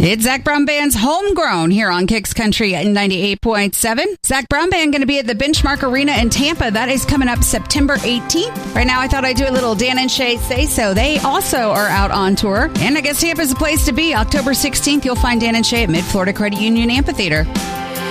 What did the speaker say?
It's Zac Brown Band's Homegrown here on Kicks Country at 98.7. Zac Brown Band going to be at the Benchmark Arena in Tampa. That is coming up September 18th. Right now, I thought I'd do a little Dan and Shay Say So. They also are out on tour. And I guess Tampa's the place to be. October 16th, you'll find Dan and Shay at Mid-Florida Credit Union Amphitheater.